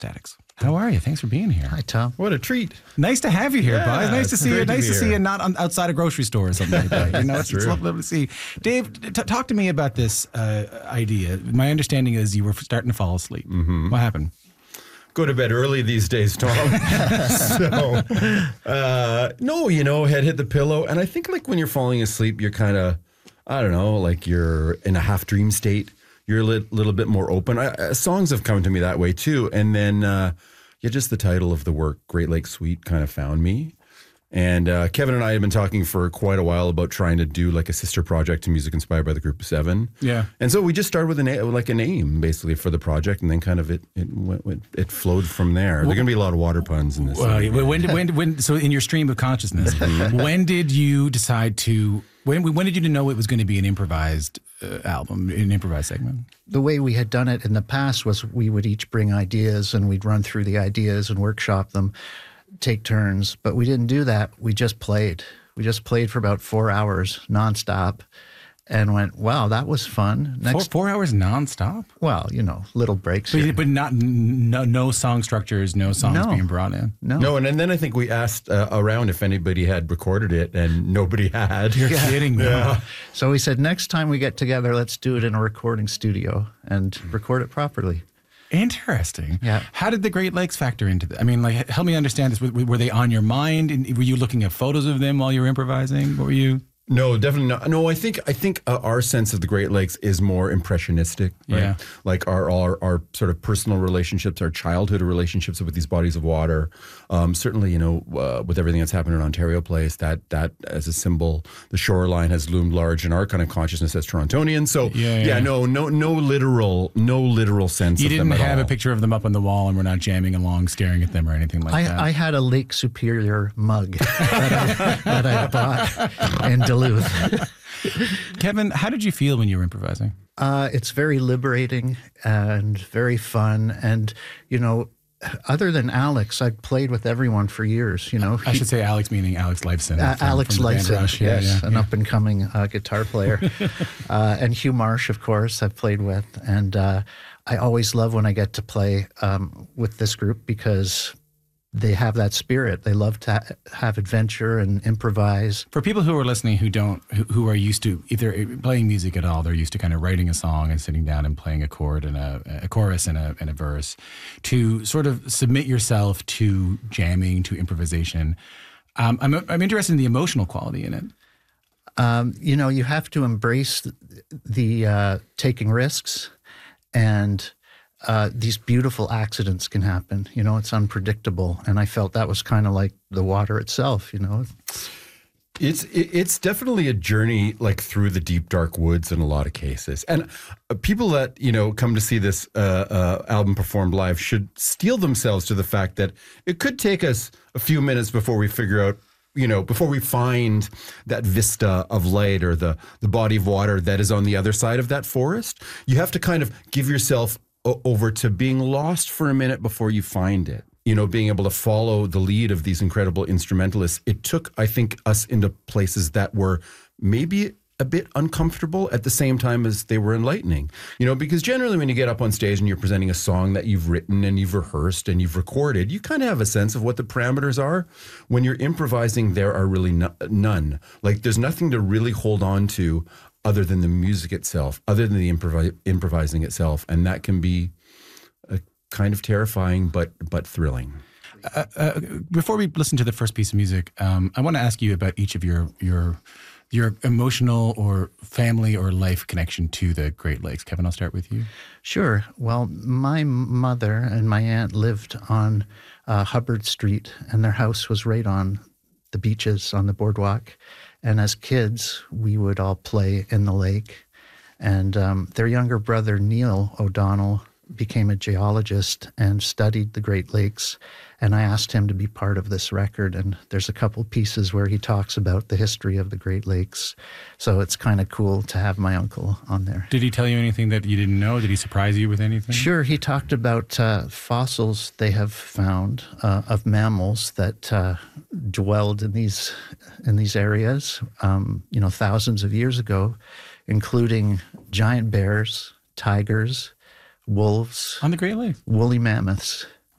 Statics. How are you? Thanks for being here. Hi, Tom. What a treat. Nice to have you here, Yeah, bud. Nice to it's see you. great to Nice be to see here. you not outside a grocery store or something like that. You know, it's True. lovely to see. Dave, talk to me about this idea. My understanding is you were starting to fall asleep. Mm-hmm. What happened? Go to bed early these days, Tom. No, head hit the pillow. And I think like when you're falling asleep, you're kind of, I don't know, like you're in a half dream state. You're a little bit more open. Songs have come to me that way too. And then, just the title of the work, Great Lakes Suite, kind of found me. And Kevin and I have been talking for quite a while about trying to do like a sister project to music inspired by the Group of Seven. Yeah. And so we just started with a name basically for the project, and then kind of it flowed from there. There are going to be a lot of water puns in this. So in your stream of consciousness, when did you decide to? When did you know it was going to be an improvised album, an improvised segment? The way we had done it in the past was we would each bring ideas and we'd run through the ideas and workshop them, take turns. But we didn't do that. We just played. We just played for about 4 hours nonstop and went, wow, that was fun. Next, 4 hours nonstop? Well, little breaks here. But no song structures, no songs being brought in? No, and then I think we asked around if anybody had recorded it, and nobody had. You're kidding me. Yeah. So we said, next time we get together, let's do it in a recording studio and record it properly. Interesting. Yeah. How did the Great Lakes factor into that? I mean, like, help me understand this. Were they on your mind? And were you looking at photos of them while you were improvising? What were you... No, definitely not. No, I think our sense of the Great Lakes is more impressionistic, right? Yeah. Like our sort of personal relationships, our childhood relationships with these bodies of water. Certainly, with everything that's happened in Ontario Place, that as a symbol, the shoreline has loomed large in our kind of consciousness as Torontonians. So no literal sense. You of didn't them at have all. a picture of them up on the wall, and we're not jamming along, staring at them or anything like that. I had a Lake Superior mug that I bought in Duluth. Kevin, how did you feel when you were improvising? It's very liberating and very fun. And, other than Alex, I've played with everyone for years, I should say Alex, meaning Alex Lifeson. Alex from the band Lifeson, Rush. yes, an up-and-coming guitar player. And Hugh Marsh, of course, I've played with. And I always love when I get to play with this group because they have that spirit. They love to have adventure and improvise. For people who are listening who are used to either playing music at all, they're used to kind of writing a song and sitting down and playing a chord and a chorus and a verse. To sort of submit yourself to jamming, to improvisation, I'm interested in the emotional quality in it. You have to embrace the taking risks, and these beautiful accidents can happen. It's unpredictable. And I felt that was kind of like the water itself, It's definitely a journey like through the deep, dark woods in a lot of cases. And people that, come to see this album performed live should steel themselves to the fact that it could take us a few minutes before we figure out, before we find that vista of light or the body of water that is on the other side of that forest. You have to kind of give yourself over to being lost for a minute before you find it. Being able to follow the lead of these incredible instrumentalists. It took, I think, us into places that were maybe a bit uncomfortable at the same time as they were enlightening. Because generally when you get up on stage and you're presenting a song that you've written and you've rehearsed and you've recorded, you kind of have a sense of what the parameters are. When you're improvising, there are really none. Like there's nothing to really hold on to other than the music itself, other than the improvising itself. And that can be kind of terrifying, but thrilling. Before we listen to the first piece of music, I want to ask you about each of your emotional or family or life connection to the Great Lakes. Kevin, I'll start with you. Sure. Well, my mother and my aunt lived on Hubbard Street, and their house was right on the beaches on the boardwalk. And as kids, we would all play in the lake. And their younger brother, Neil O'Donnell, became a geologist and studied the Great Lakes. And I asked him to be part of this record. And there's a couple pieces where he talks about the history of the Great Lakes. So it's kind of cool to have my uncle on there. Did he tell you anything that you didn't know? Did he surprise you with anything? Sure. He talked about fossils they have found of mammals that dwelled in these areas, thousands of years ago, including giant bears, tigers, wolves. On the Great Lakes? Woolly mammoths.